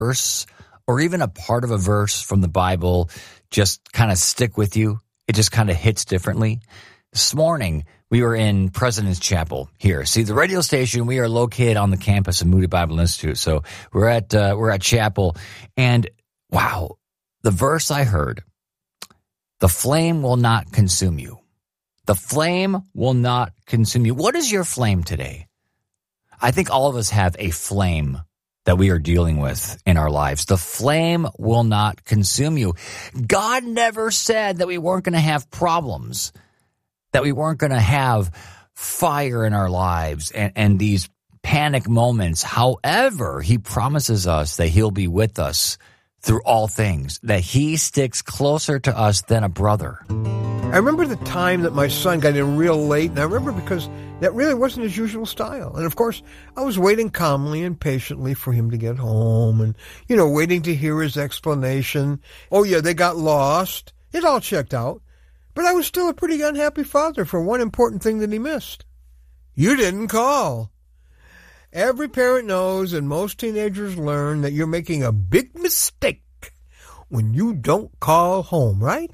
verse or even a part of a verse from the Bible just kind of stick with you? It just kind of hits differently. This morning, we were in President's Chapel here. See, the radio station, we are located on the campus of Moody Bible Institute. So we're at chapel, and wow, the verse I heard, the flame will not consume you. The flame will not consume you. What is your flame today? I think all of us have a flame that we are dealing with in our lives. The flame will not consume you. God never said that we weren't going to have problems, that we weren't going to have fire in our lives and these panic moments. However, he promises us that he'll be with us through all things, that he sticks closer to us than a brother. I remember the time that my son got in real late, and I remember because that really wasn't his usual style. And of course, I was waiting calmly and patiently for him to get home and, waiting to hear his explanation. Oh yeah, they got lost. It all checked out. But I was still a pretty unhappy father for one important thing that he missed. You didn't call. Every parent knows, and most teenagers learn, that you're making a big mistake when you don't call home, right?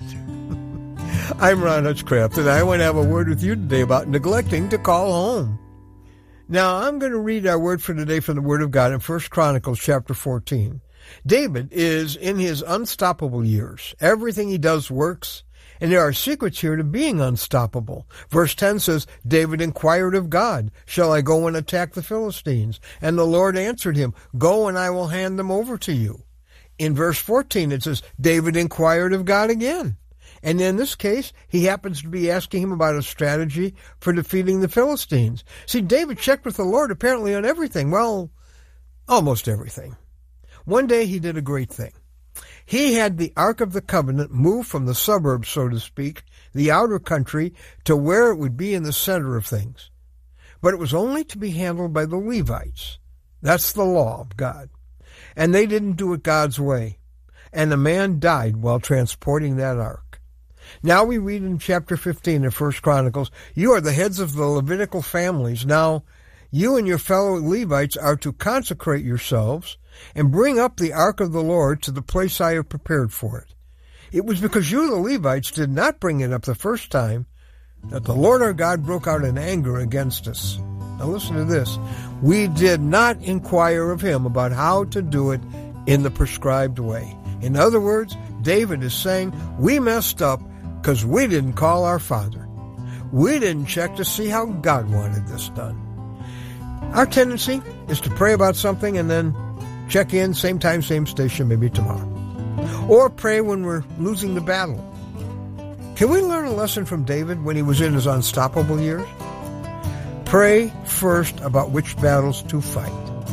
I'm Ron Hutchcraft, and I want to have a word with you today about neglecting to call home. Now, I'm going to read our word for today from the Word of God in 1 Chronicles chapter 14. David is in his unstoppable years. Everything he does works, and there are secrets here to being unstoppable. Verse 10 says, David inquired of God, shall I go and attack the Philistines? And the Lord answered him, go and I will hand them over to you. In verse 14 it says, David inquired of God again. And in this case, he happens to be asking him about a strategy for defeating the Philistines. See, David checked with the Lord apparently on everything. Well, almost everything. One day he did a great thing. He had the Ark of the Covenant moved from the suburbs, so to speak, the outer country, to where it would be in the center of things. But it was only to be handled by the Levites. That's the law of God. And they didn't do it God's way. And a man died while transporting that ark. Now we read in chapter 15 of 1 Chronicles, you are the heads of the Levitical families. Now you and your fellow Levites are to consecrate yourselves and bring up the ark of the Lord to the place I have prepared for it. It was because you, the Levites, did not bring it up the first time that the Lord our God broke out in anger against us. Now listen to this. We did not inquire of him about how to do it in the prescribed way. In other words, David is saying, we messed up because we didn't call our father. We didn't check to see how God wanted this done. Our tendency is to pray about something and then check in, same time, same station, maybe tomorrow. Or pray when we're losing the battle. Can we learn a lesson from David when he was in his unstoppable years? Pray first about which battles to fight.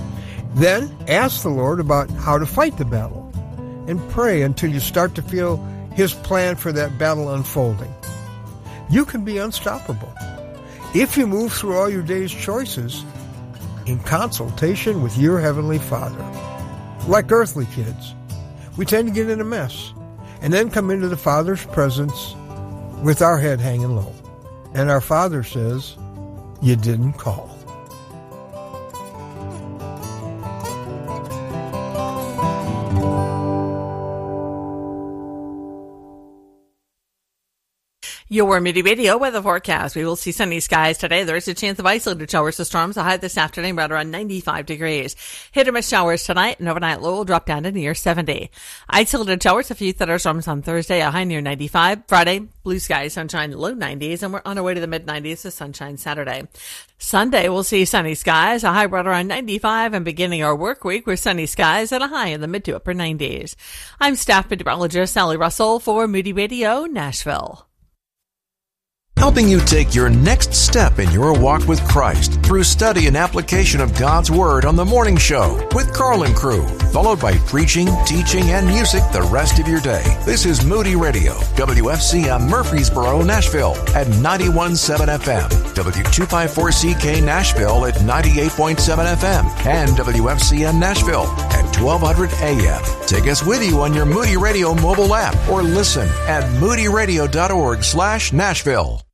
Then ask the Lord about how to fight the battle. And pray until you start to feel his plan for that battle unfolding. You can be unstoppable if you move through all your day's choices in consultation with your Heavenly Father. Like earthly kids, we tend to get in a mess and then come into the Father's presence with our head hanging low. And our Father says, you didn't call. Your Moody Radio weather forecast. We will see sunny skies today. There is a chance of isolated showers or storms. A high this afternoon right around 95 degrees. Hit or miss showers tonight, and overnight low will drop down to near 70. Isolated showers, a few thunderstorms on Thursday, a high near 95. Friday, blue skies, sunshine, low 90s, and we're on our way to the mid-90s to sunshine Saturday. Sunday, we'll see sunny skies, a high right around 95, and beginning our work week with sunny skies and a high in the mid to upper 90s. I'm staff meteorologist Sally Russell for Moody Radio, Nashville. Helping you take your next step in your walk with Christ through study and application of God's Word on The Morning Show with Carl and crew, followed by preaching, teaching, and music the rest of your day. This is Moody Radio, WFCM Murfreesboro, Nashville at 91.7 FM, W254CK Nashville at 98.7 FM, and WFCM Nashville at 1200 AM. Take us with you on your Moody Radio mobile app or listen at moodyradio.org/Nashville.